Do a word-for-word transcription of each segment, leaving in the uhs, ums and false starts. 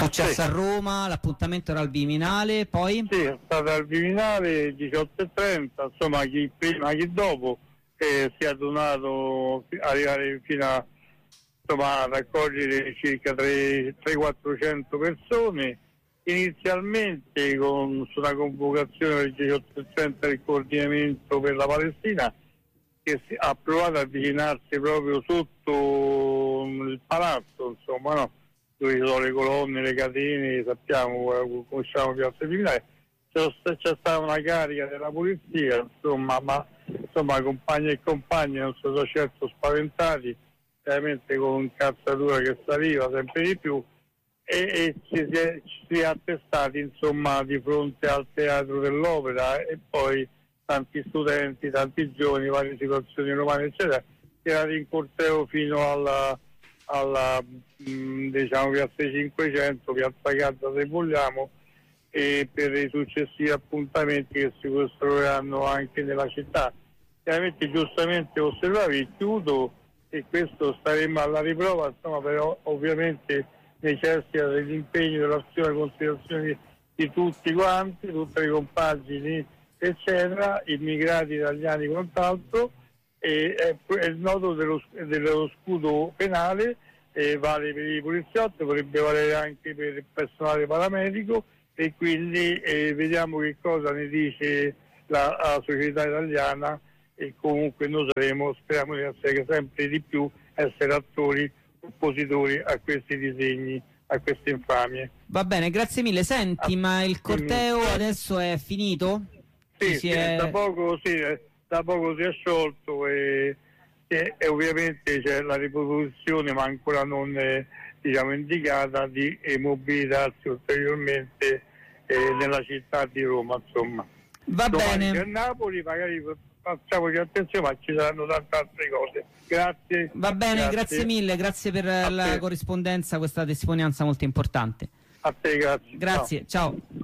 successo a Roma, l'appuntamento era al Viminale, poi? Sì, è stato al Viminale diciotto e trenta, insomma chi prima chi dopo eh, si è adonato arrivare fino a, insomma, a raccogliere circa tre quattrocento persone, inizialmente con su una convocazione del diciotto e trenta del coordinamento per la Palestina, che si, ha provato a avvicinarsi proprio sotto il palazzo, insomma, no? Dove ci sono le colonne, le catene, sappiamo, conosciamo Piazza Viminale. C'è, c'è stata una carica della polizia, insomma, ma insomma compagni e compagni non sono certo spaventati, chiaramente con cazzatura che saliva sempre di più, e, e ci, si è, ci si è attestati insomma di fronte al teatro dell'opera, e poi tanti studenti, tanti giovani, varie situazioni romane eccetera, tirati in corteo fino alla, alla mh, diciamo Piazza cinquecento, Piazza Gaza se vogliamo, e per i successivi appuntamenti che si costruiranno anche nella città. Chiaramente giustamente osservavi, chiudo, e questo staremo alla riprova, insomma, però ovviamente necessita dell'impegno, dell'azione e considerazione di, di tutti quanti, tutte le compagini eccetera, immigrati italiani e quant'altro, e è, è il nodo dello, dello scudo penale, eh, vale per i poliziotti, potrebbe valere anche per il personale paramedico, e quindi eh, vediamo che cosa ne dice la, la società italiana, e comunque noi saremo, speriamo di essere sempre di più, essere attori oppositori a questi disegni, a queste infamie. Va bene, grazie mille. Senti, ah, ma il corteo adesso è finito? Sì, sì è... da, poco, sì da poco si è sciolto, e, e, e ovviamente c'è la riproposizione, ma ancora non è, diciamo, indicata, di eh, mobilitarsi ulteriormente eh, nella città di Roma, insomma. Va Domani bene. a Napoli magari facciamoci attenzione, ma ci saranno tante altre cose. Grazie. Va bene, grazie, grazie mille, grazie per a la te. corrispondenza, questa testimonianza molto importante. A te, grazie. Grazie, ciao. ciao.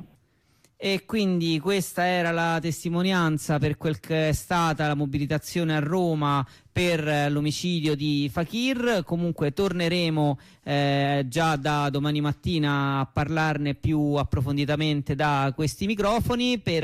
E quindi questa era la testimonianza per quel che è stata la mobilitazione a Roma per l'omicidio di Fakir. Comunque torneremo eh, già da domani mattina a parlarne più approfonditamente da questi microfoni. Per